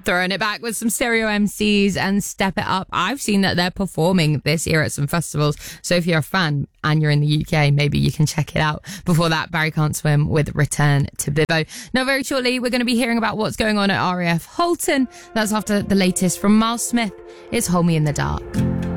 Throwing it back with some Stereo MCs and Step It Up. I've seen that they're performing this year at some festivals. So if you're a fan and you're in the UK, maybe you can check it out. Before that, Barry Can't Swim with Return to Bibbo. Now, very shortly, we're going to be hearing about what's going on at RAF Halton. That's after the latest from Miles Smith. It's Hold Me in the Dark.